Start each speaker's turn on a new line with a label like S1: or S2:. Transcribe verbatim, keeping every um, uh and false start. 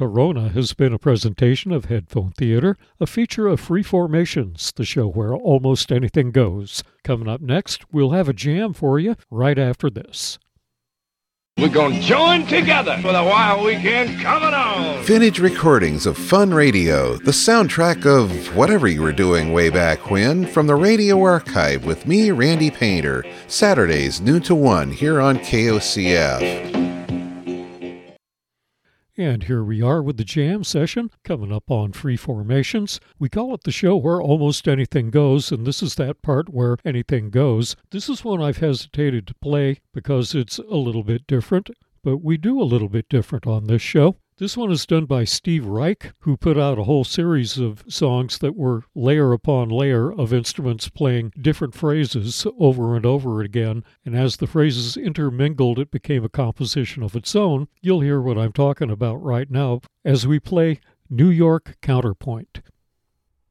S1: Corona has been a presentation of Headphone Theater, a feature of Free Formations, the show where almost anything goes. Coming up next, we'll have a jam for you right after this.
S2: We're going to join together for the wild weekend coming on.
S3: Vintage recordings of fun radio, the soundtrack of whatever you were doing way back when, from the Radio Archive with me, Randy Painter, Saturdays noon to one here on K O C F.
S1: And here we are with the jam session coming up on Free Formations. We call it the show where almost anything goes, and this is that part where anything goes. This is one I've hesitated to play because it's a little bit different, but we do a little bit different on this show. This one is done by Steve Reich, who put out a whole series of songs that were layer upon layer of instruments playing different phrases over and over again. And as the phrases intermingled, it became a composition of its own. You'll hear what I'm talking about right now as we play New York Counterpoint.